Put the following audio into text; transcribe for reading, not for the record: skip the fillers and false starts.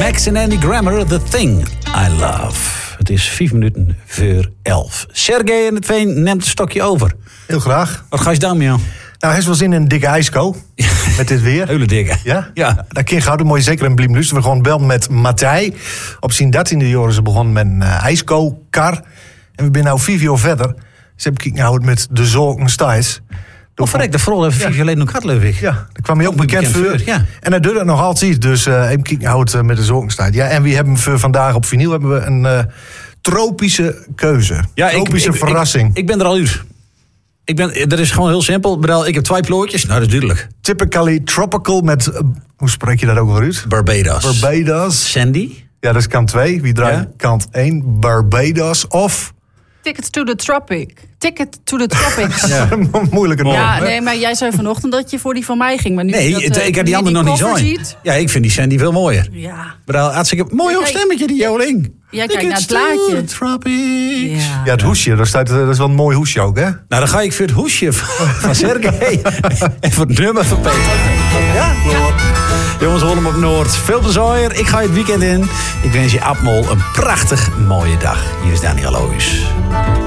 Max en Andy Grammer, The Thing I Love. Het is 11:05. Sergej en het Veen neemt het stokje over. Heel graag. Wat ga je dan, joh? Nou, hij is wel zin in een dikke ijsko. Met dit weer. Hele dikke. Ja? Ja. Dat kind gaat mooi zeker een blim. Dus we gewoon bellen met Matthij. Op zijn 13e jaar ze begonnen met een ijsko-kar. En we zijn nu 4 jaar verder. Dus heb ik nou het met de zorgen steeds. Of verrek, de vooral even 4 jaar geleden nog had, leuk ik. Ja, daar kwam je ook bekend voor. Ja. En hij doet het nog altijd. Dus even kijken nou het met de zorgenstijd. Ja, en we hebben voor vandaag op vinyl hebben we een tropische keuze. Ja, tropische verrassing. Ik ben er al uit. Dat is gewoon heel simpel. Ik heb 2 plootjes. Nou, dat is duidelijk. Typically tropical met... hoe spreek je dat ook weer uit? Barbados. Sandy. Ja, dat is kant 2. Wie draait kant 1? Barbados of... Ticket to the Tropics. Ja. Moeilijke naam. Ja, nee, maar jij zei vanochtend dat je voor die van mij ging. Maar nu ik heb die andere nog niet zo. Ja, ik vind die Sandy veel mooier. Ja. Hartstikke mooi op stemmetje, die joling. Jij kijkt naar het plaatje. Tropics. Ja, het hoesje. Dat is wel een mooi hoesje ook, hè? Nou, dan ga ik voor het hoesje van Sergej. En voor het nummer van Peter. Ja? Jongens, Holm op Noord. Veel plezier. Ik ga het weekend in. Ik wens je Abmol een prachtig mooie dag. Hier is Daniel Loos.